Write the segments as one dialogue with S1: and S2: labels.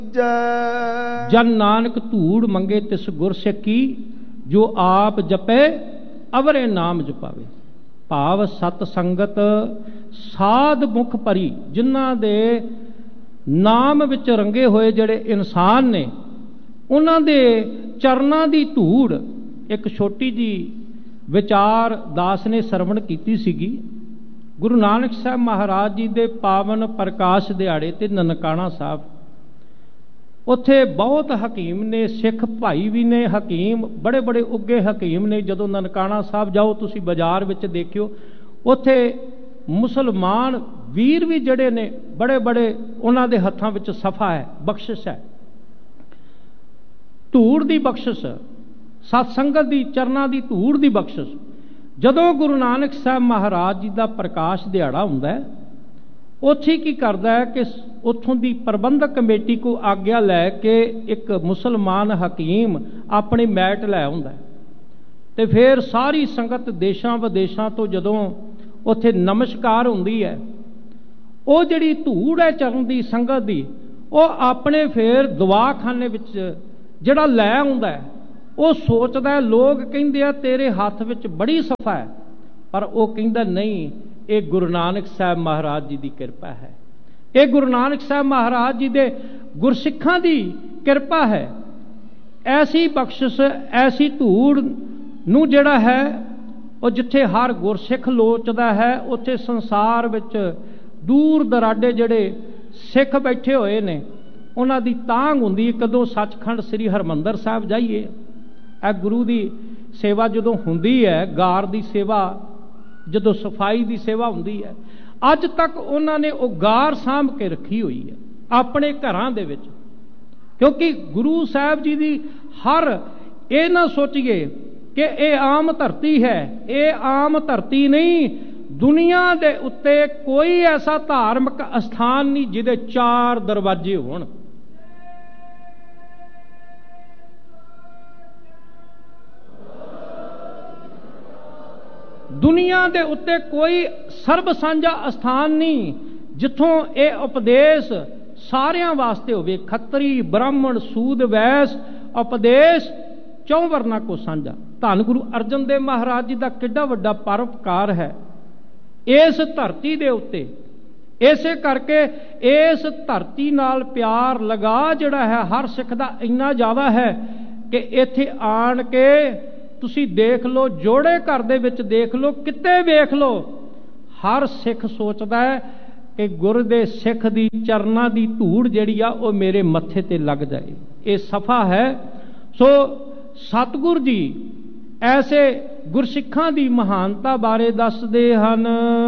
S1: जन नानक धूड़ मंगे तिस गुरसिखी, जो आप जपे अवरे नाम जपावे। भाव सत संगत साध मुख परी, जिन्हां दे नाम विच रंगे होए जिहड़े इंसान ने, उन्हां दे चरनां दी धूड़। एक छोटी जी विचार दास ने सरवण कीती सीगी। गुरु नानक साहब महाराज जी दे पावन प्रकाश दिहाड़े ते ननकाणा साहब, उत्थे बहुत हकीम ने, सिख भाई भी ने, हकीम बड़े बड़े उगे हकीम ने। जदों ननकाणा साहब जाओ तुसी बाजार विच देखियो, उत्थे मुसलमान वीर भी जड़े ने बड़े बड़े, उन्हां दे हत्थां विच सफा है, बख्शिश है, धूड़ दी बख्शिश, सत्संगत दी चरनां दी धूड़ दी बख्शिश। जदों गुरु नानक साहब महाराज जी का प्रकाश दिहाड़ा हुंदा है, उत्थे की करदा है कि उत्थों की प्रबंधक कमेटी को आग्ञा लैके एक मुसलमान हकीम अपनी मैट लै आउंदा है, ते फिर सारी संगत देशां विदेशां तो जदों उत्थे नमस्कार हुंदी है, वो जिहड़ी धूड़ है चरण की संगत की, वो अपने फिर दवाखाने विच जिहड़ा लै आउंदा है, वो सोचदा है, लोग कहिंदे आ तेरे हाथ विच बड़ी सफा है, पर वो कहिंदा नहीं, ये गुरु नानक साहब महाराज जी की कृपा है, ये गुरु नानक साहब महाराज जी दे गुरसिखां दी कृपा है। ऐसी बख्शिश, ऐसी धूड़ नूं जिहड़ा है, वो जिथे हर गुरसिख लोचदा है, उत्थे संसार विच दूर दराडे जिहड़े सिख बैठे होए ने, उन्हां दी तांग हुंदी है कदों सचखंड श्री हरमंदर साहब जाइए। ए गुरु दी सेवा जदों हुंदी है, गार दी सेवा, जदों सफाई दी सेवा हुंदी है, अज तक उन्होंने वो गार सांभ के रखी हुई है अपने घरां दे विच। क्योंकि गुरु साहब जी दी हर, ये ना सोचिए कि ये आम धरती है, ये आम धरती नहीं। दुनिया दे उत्ते कोई ऐसा धार्मिक स्थान नहीं जिहदे 4 दरवाजे होण। दुनिया दे उत्ते कोई सर्ब सांझा स्थान नहीं जिथों ये उपदेश सारियां वास्ते होवे। खत्तरी ब्राह्मण सूद वैस उपदेश 4 वर्ना को सांझा। धन गुरु अर्जन देव महाराज जी का किड्डा वड्डा परोपकार है इस धरती दे उत्ते। इसे करके इस धरती नाल प्यार लगा जिहड़ा है हर सिख दा इन्ना ज़्यादा है कि इत्थे आण के तुसी देख लो, जोड़े घर दे विच देख लो, किते वेख लो, हर सिख सोचदा है कि गुरु दे सिख दी चरना दी धूड़ जिहड़ी आ वो मेरे मत्थे ते लग जाए। ये सफा है। सो सतगुर जी ऐसे गुरसिखां दी महानता बारे दसदे हन।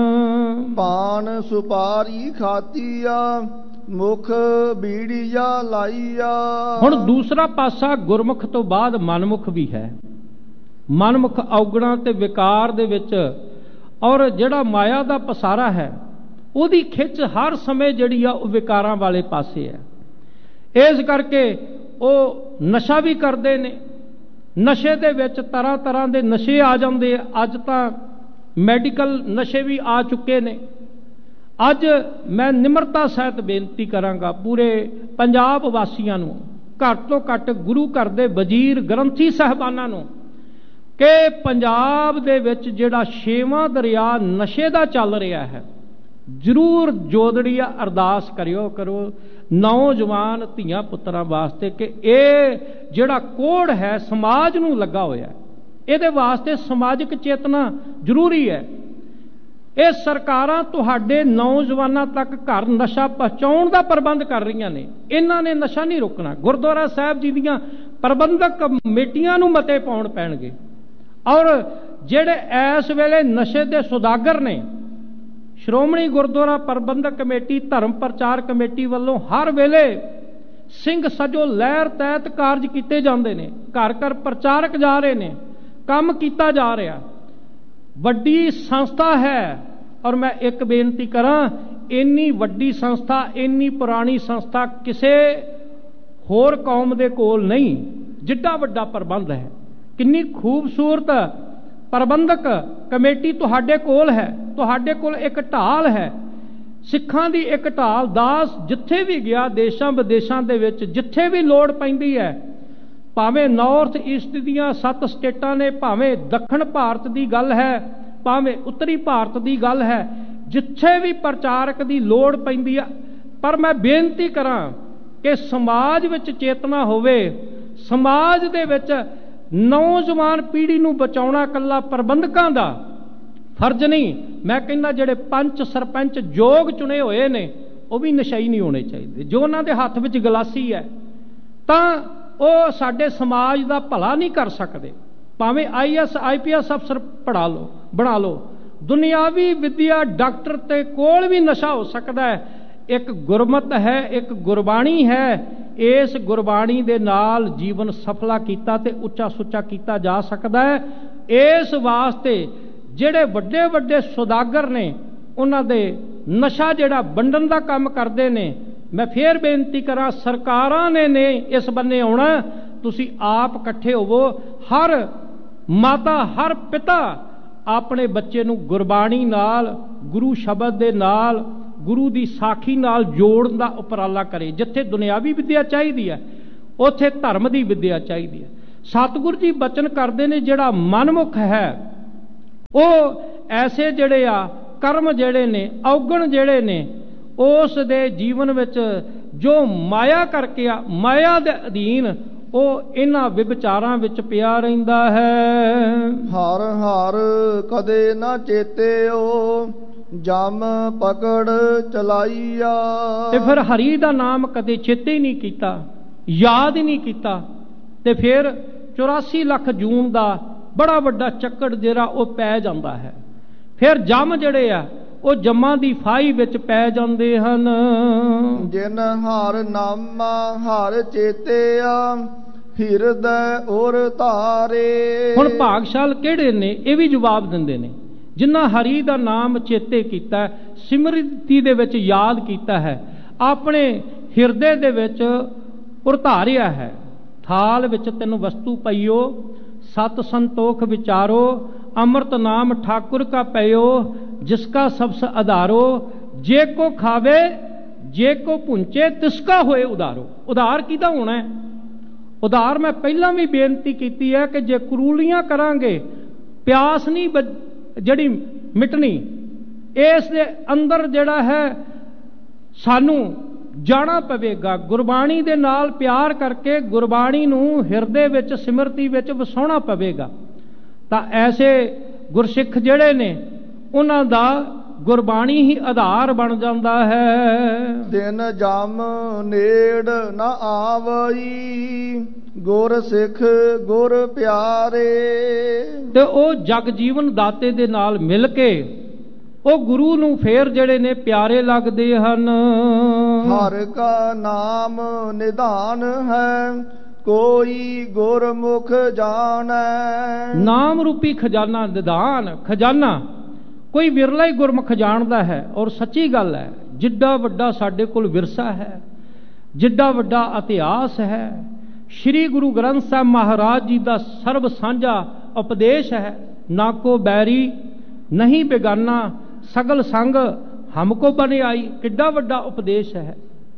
S2: पान सुपारी खातीया मुख बीड़िया लाईया।
S1: हुण दूसरा पासा गुरमुख तो बाद मनमुख भी है। मनमुख औगणा ते विकार दे विच और जिहड़ा माया दा पसारा है उहदी खिच हर समय जिहड़ी आ वो विकारां वाले पासे है। इस करके वो नशा भी करते ने। नशे दे विच तरह तरह के नशे आ जाते। अज तां मैडिकल नशे भी आ चुके ने। अज मैं निमरता सहित बेनती करांगा पूरे पंजाब वासियों नूं, घट तो घट गुरु घर दे वजीर ग्रंथी साहबानां नूं कि पंजाब दे विच जिहड़ा 6वां दरिया नशे दा चल रहा है, जरूर जोदड़ी अरदास करियो करो नौजवान धियां पुत्रां वास्ते कि ये जिहड़ा कोड़ है समाज नूं लगा होया, इहदे वास्ते समाजिक चेतना जरूरी है। ये सरकारां तुहाडे नौजवानां तक घर नशा पहुंचाउण दा प्रबंध कर रही ने। इन्हां ने नशा नहीं रोकना। गुरुद्वारा साहिब जी दीयां प्रबंधक कमेटियां नूं मते पाउण पैणगे और जिहड़े इस वेले नशे दे सुदागर ने, श्रोमणी गुरुद्वारा प्रबंधक कमेटी धर्म प्रचार कमेटी वालों हर वेले सिंह सजो लहर तहत कारज किए जाते हैं। घर घर प्रचारक जा रहे हैं, काम किया जा रहा, वड्डी संस्था है। और मैं एक बेनती करा, इन्नी वड्डी संस्था, इन्नी पुरानी संस्था किसे होर कौम दे कोल नहीं जिड्डा वड्डा प्रबंध है। कितनी खूबसूरत प्रबंधक कमेटी तुहाडे कोल है। तुहाडे कोल एक ढाल है ਸਿੱਖਾਂ ਦੀ ਇੱਕ ਢਾਲ। ਦਾਸ ਜਿੱਥੇ ਵੀ ਗਿਆ, ਦੇਸ਼ਾਂ ਵਿਦੇਸ਼ਾਂ ਦੇ ਵਿੱਚ ਜਿੱਥੇ ਵੀ ਲੋੜ ਪੈਂਦੀ ਹੈ, ਭਾਵੇਂ ਨਾਰਥ ਈਸਟ ਦੀਆਂ 7 ਸਟੇਟਾਂ ਨੇ, ਭਾਵੇਂ ਦੱਖਣ ਭਾਰਤ ਦੀ ਗੱਲ ਹੈ, ਭਾਵੇਂ ਉੱਤਰੀ ਭਾਰਤ ਦੀ ਗੱਲ ਹੈ, ਜਿੱਥੇ ਵੀ ਪ੍ਰਚਾਰਕ ਦੀ ਲੋੜ ਪੈਂਦੀ ਆ। ਪਰ ਮੈਂ ਬੇਨਤੀ ਕਰਾਂ ਕਿ ਸਮਾਜ ਵਿੱਚ ਚੇਤਨਾ ਹੋਵੇ। ਸਮਾਜ ਦੇ ਵਿੱਚ ਨੌਜਵਾਨ ਪੀੜ੍ਹੀ ਨੂੰ ਬਚਾਉਣਾ ਇਕੱਲਾ ਪ੍ਰਬੰਧਕਾਂ ਦਾ ਫਰਜ਼ ਨਹੀਂ। ਮੈਂ ਕਹਿੰਦਾ ਜਿਹੜੇ ਪੰਚ ਸਰਪੰਚ ਯੋਗ ਚੁਣੇ ਹੋਏ ਨੇ ਉਹ ਵੀ ਨਸ਼ਈ ਨਹੀਂ ਹੋਣੇ ਚਾਹੀਦੇ। ਜੋ ਉਹਨਾਂ ਦੇ ਹੱਥ ਵਿੱਚ ਗਲਾਸੀ ਹੈ ਤਾਂ ਉਹ ਸਾਡੇ ਸਮਾਜ ਦਾ ਭਲਾ ਨਹੀਂ ਕਰ ਸਕਦੇ। ਭਾਵੇਂ IAS IPS ਅਫਸਰ ਪੜ੍ਹਾ ਲਓ, ਬਣਾ ਲਓ। ਦੁਨਿਆਵੀ ਵਿੱਦਿਆ ਡਾਕਟਰ ਤੇ ਕੋਲ ਵੀ ਨਸ਼ਾ ਹੋ ਸਕਦਾ ਹੈ। ਇੱਕ ਗੁਰਮਤ ਹੈ, ਇੱਕ ਗੁਰਬਾਣੀ ਹੈ। ਇਸ ਗੁਰਬਾਣੀ ਦੇ ਨਾਲ ਜੀਵਨ ਸਫਲਾ ਕੀਤਾ ਤੇ ਉੱਚਾ ਸੁੱਚਾ ਕੀਤਾ ਜਾ ਸਕਦਾ ਹੈ। ਇਸ ਵਾਸਤੇ ਜਿਹੜੇ ਵੱਡੇ ਵੱਡੇ ਸੁਦਾਗਰ ਨੇ, ਉਹਨਾਂ ਦੇ ਨਸ਼ਾ ਜਿਹੜਾ ਵੰਡਣ ਦਾ ਕੰਮ ਕਰਦੇ ਨੇ, ਮੈਂ ਫੇਰ ਬੇਨਤੀ ਕਰਾਂ, ਸਰਕਾਰਾਂ ਨੇ ਇਸ ਬੰਨੇ ਆਉਣਾ। ਤੁਸੀਂ ਆਪ ਇਕੱਠੇ ਹੋਵੋ। ਹਰ ਮਾਤਾ, ਹਰ ਪਿਤਾ ਆਪਣੇ ਬੱਚੇ ਨੂੰ ਗੁਰਬਾਣੀ ਨਾਲ, ਗੁਰੂ ਸ਼ਬਦ ਦੇ ਨਾਲ, ਗੁਰੂ ਦੀ ਸਾਖੀ ਨਾਲ ਜੋੜਨ ਦਾ ਉਪਰਾਲਾ ਕਰੇ। ਜਿੱਥੇ ਦੁਨਿਆਵੀ ਵਿੱਦਿਆ ਚਾਹੀਦੀ ਹੈ, ਉੱਥੇ ਧਰਮ ਦੀ ਵਿੱਦਿਆ ਚਾਹੀਦੀ ਹੈ। ਸਤਿਗੁਰੂ ਜੀ ਬਚਨ ਕਰਦੇ ਨੇ, ਜਿਹੜਾ ਮਨਮੁਖ ਹੈ ਉਹ ਐਸੇ ਜਿਹੜੇ ਆ ਕਰਮ ਜਿਹੜੇ ਨੇ, ਔਗਣ ਜਿਹੜੇ ਨੇ, ਉਸ ਦੇ ਜੀਵਨ ਵਿੱਚ ਜੋ ਮਾਇਆ ਕਰਕੇ ਆ, ਮਾਇਆ ਦੇ ਅਧੀਨ ਉਹ ਇਹਨਾਂ ਵਿਵਚਾਰਾਂ ਵਿੱਚ ਪਿਆ ਰਹਿੰਦਾ ਹੈ।
S2: ਹਰ ਹਰ ਕਦੇ ਨਾ ਚੇਤਿਓ, ਜਮ ਪਕੜ ਚਲਾਈਆ।
S1: ਤੇ ਫਿਰ ਹਰੀ ਦਾ ਨਾਮ ਕਦੇ ਚੇਤੇ ਹੀ ਨਹੀਂ ਕੀਤਾ, ਯਾਦ ਹੀ ਨਹੀਂ ਕੀਤਾ। ਤੇ ਫਿਰ 84 ਲੱਖ ਜੂਨ ਦਾ ਬੜਾ ਵੱਡਾ ਚੱਕੜ ਜਿਹੜਾ ਉਹ ਪੈ ਜਾਂਦਾ ਹੈ। ਫਿਰ ਜੰਮ ਜਿਹੜੇ ਆ ਉਹ ਜੰਮਾਂ ਦੀ ਫਾਹੀ ਵਿੱਚ ਪੈ ਜਾਂਦੇ ਹਨ।
S2: ਜਿਨ ਹਰ ਨਾਮਾ ਹਰ ਚੇਤਿਆ, ਹਿਰਦੈ ਔਰ ਧਾਰੇ। ਹੁਣ
S1: ਭਾਗਸ਼ਾਲ ਕਿਹੜੇ ਨੇ? ਇਹ ਵੀ ਜਵਾਬ ਦਿੰਦੇ ਨੇ, ਜਿਨ੍ਹਾਂ ਹਰੀ ਦਾ ਨਾਮ ਚੇਤੇ ਕੀਤਾ, ਸਿਮਰਤੀ ਦੇ ਵਿੱਚ ਯਾਦ ਕੀਤਾ ਹੈ, ਆਪਣੇ ਹਿਰਦੇ ਦੇ ਵਿੱਚ ਉਰਧਾਰਿਆ ਹੈ। ਥਾਲ ਵਿੱਚ ਤੈਨੂੰ ਵਸਤੂ ਪਈਓ, ਸਤ ਸੰਤੋਖ ਵਿਚਾਰੋ, ਅੰਮ੍ਰਿਤ ਨਾਮ ਠਾकुर का पयो, जिसका सबस आधारो, जे को खावे जे को पुंचे तिसका होए उधारो। उधार किहदा होना है? उधार मैं पहला भी बेनती की है कि जे करूलियां करांगे, प्यास नहीं जड़ी मिटनी। इस दे अंदर जड़ा है सानू जाना पवेगा। गुरबाणी दे नाल प्यार करके गुरबाणी नू हिरदे विच सिमरती विच वसाउणा पवेगा। तां ऐसे गुरसिख जिहड़े ने उन्हां दा गुरबाणी ही आधार बन जाता है।
S2: दिन जम नेड़ न आवई, गुर सिख गुर प्यारे।
S1: ते ओ जग जीवन दाते दे नाल मिल के ओ गुरु नू फेर जिहड़े ने प्यारे लगदे हन।
S2: हर का नाम निधान है, कोई गुरमुख जाने।
S1: नाम रूपी खजाना, निधान खजाना कोई विरला ही गुरमुख जानदा है। और सच्ची गल है, जिड्डा वड्डा साडे कोल विरसा है, जिड्डा वड्डा इतिहास है, श्री गुरु ग्रंथ साहब महाराज जी का सर्व सांझा उपदेश है। ना को बैरी नहीं बेगाना, सगल संग हमको बने आई। किड्डा वड्डा उपदेश है।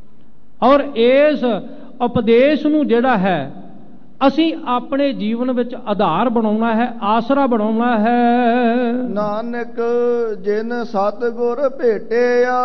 S1: और इस उपदेश नूं जिहड़ा है असीं अपने जीवन विच आधार बनाउणा है, आसरा बनाउणा है।
S2: नानक जिन सतगुर भेटिया,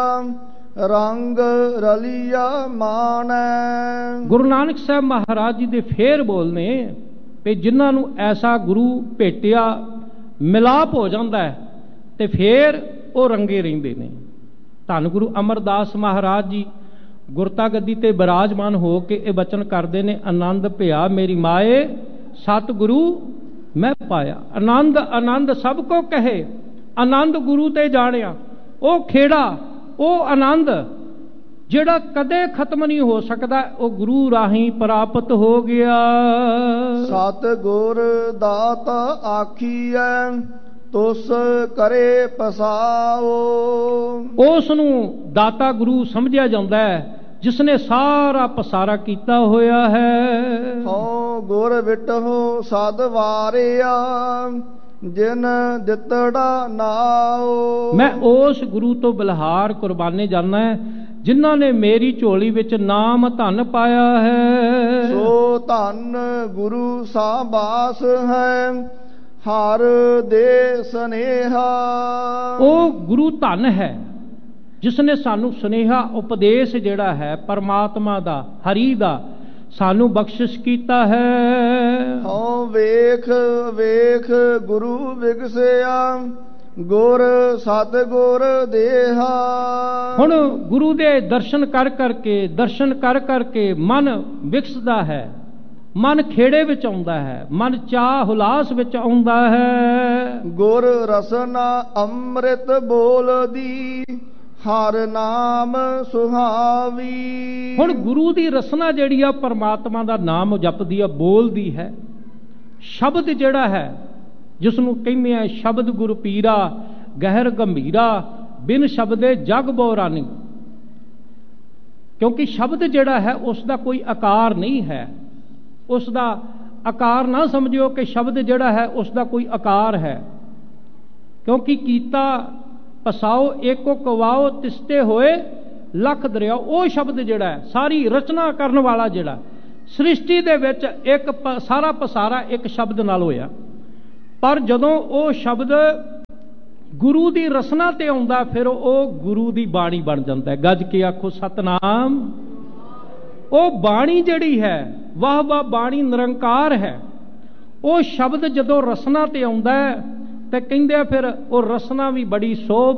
S2: रंग रलिया मानै।
S1: गुरु नानक साहब महाराज जी दे फेर बोलने कि जिन्हां नूं ऐसा गुरु भेटिया, मिलाप हो जाता है ते फिर वो रंगे रहिंदे ने। धन गुरु अमरदास महाराज जी गुरता गद्दी ते विराजमान हो के ये वचन करते ने, आनंद भया मेरी माए सतगुरु मैं पाया। आनंद आनंद सबको कहे, आनंद गुरु ते जानिया। वो खेड़ा, वो आनंद जिहड़ा कदे खत्म नहीं हो सकता, वो गुरु राही प्राप्त हो गया।
S2: सतगुर दाता आखिए, तुस करे पसाओ।
S1: उसनू दाता गुरु समझिया जाता है जिसने सारा पसारा किया होया है।
S2: हो गुर विटहो सद वारिया, ਜਿਨ ਦਿੱਤੜਾ ਨਾਉ।
S1: ਮੈਂ ਉਸ ਗੁਰੂ ਤੋਂ ਬਲਿਹਾਰ ਕੁਰਬਾਨੇ ਜਾਣਾ ਹੈ ਜਿਨ੍ਹਾਂ ਨੇ ਮੇਰੀ ਝੋਲੀ ਵਿੱਚ ਨਾਮ ਧਨ ਪਾਇਆ ਹੈ।
S2: ਸੋ ਧਨ ਗੁਰੂ ਸਾਬਾਸ ਹੈ ਹਰ ਦੇ ਸਨੇਹਾ।
S1: ਉਹ ਗੁਰੂ ਧਨ ਹੈ ਜਿਸ ਨੇ ਸਾਨੂੰ ਸੁਨੇਹਾ ਉਪਦੇਸ਼ ਜਿਹੜਾ ਹੈ ਪਰਮਾਤਮਾ ਦਾ ਹਰੀ ਦਾ ਸਾਨੂੰ ਬਖਸ਼ਿਸ਼ ਕੀਤਾ ਹੈ।
S2: ਹਉ ਵੇਖ ਵੇਖ ਗੁਰੂ ਵਿਗਸਿਆ ਗੁਰ ਸਤਿਗੁਰ ਦੇਹਾ।
S1: ਹੁਣ ਗੁਰੂ ਦੇ ਦਰਸ਼ਨ ਕਰ ਕਰਕੇ ਮਨ ਵਿਕਸਦਾ ਹੈ, ਮਨ ਖੇੜੇ ਵਿੱਚ ਆਉਂਦਾ ਹੈ, ਮਨ ਚਾਹ ਹੁਲਾਸ ਵਿੱਚ ਆਉਂਦਾ ਹੈ।
S2: ਗੁਰ ਰਸਨਾ ਅੰਮ੍ਰਿਤ ਬੋਲਦੀ ਹਰ ਨਾਮ ਸੁਹਾਵੀ।
S1: ਹੁਣ ਗੁਰੂ ਦੀ ਰਸਨਾ ਜਿਹੜੀ ਆ ਪਰਮਾਤਮਾ ਦਾ ਨਾਮ ਜਪਦੀ ਆ, ਬੋਲਦੀ ਹੈ। ਸ਼ਬਦ ਜਿਹੜਾ ਹੈ ਜਿਸ ਨੂੰ ਕਹਿੰਦੇ ਆ ਸ਼ਬਦ ਗੁਰ ਪੀਰਾ ਗਹਿਰ ਗੰਭੀਰਾ ਬਿਨ ਸ਼ਬਦੇ ਜਗ ਬੋਰਾਨੀ। ਕਿਉਂਕਿ ਸ਼ਬਦ ਜਿਹੜਾ ਹੈ ਉਸ ਦਾ ਕੋਈ ਆਕਾਰ ਨਹੀਂ ਹੈ, ਉਸ ਦਾ ਆਕਾਰ ਨਾ ਸਮਝਿਓ ਕਿ ਸ਼ਬਦ ਜਿਹੜਾ ਹੈ ਉਸ ਦਾ ਕੋਈ ਆਕਾਰ ਹੈ। ਕਿਉਂਕਿ ਕੀਤਾ ਪਸਾਓ ਏਕੋ ਕਵਾਓ ਤਿਸਤੇ ਹੋਏ ਲੱਖ ਦਰਿਆ। ਉਹ ਸ਼ਬਦ ਜਿਹੜਾ ਹੈ ਸਾਰੀ ਰਚਨਾ ਕਰਨ ਵਾਲਾ ਜਿਹੜਾ ਸ੍ਰਿਸ਼ਟੀ ਦੇ ਵਿੱਚ ਇੱਕ ਸਾਰਾ ਪਸਾਰਾ ਇੱਕ ਸ਼ਬਦ ਨਾਲ ਹੋਇਆ। ਪਰ ਜਦੋਂ ਉਹ ਸ਼ਬਦ ਗੁਰੂ ਦੀ ਰਸਨਾ ਤੇ ਆਉਂਦਾ ਫਿਰ ਉਹ ਗੁਰੂ ਦੀ ਬਾਣੀ ਬਣ ਜਾਂਦਾ ਹੈ। ਗੱਜ ਕੇ ਆਖੋ ਸਤਨਾਮ। ਉਹ ਬਾਣੀ ਜਿਹੜੀ ਹੈ ਵਾਹ ਵਾਹ ਬਾਣੀ ਨਿਰੰਕਾਰ ਹੈ। ਉਹ ਸ਼ਬਦ ਜਦੋਂ ਰਸਨਾ ਤੇ ਆਉਂਦਾ ਹੈ ਤੇ ਕਹਿੰਦੇ ਆ ਫਿਰ ਉਹ ਰਸਨਾ ਵੀ ਬੜੀ ਸੋਭ